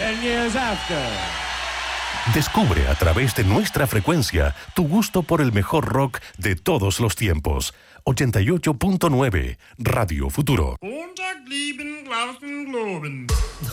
10 years after. Descubre a través de nuestra frecuencia tu gusto por el mejor rock de todos los tiempos. 88.9 Radio Futuro.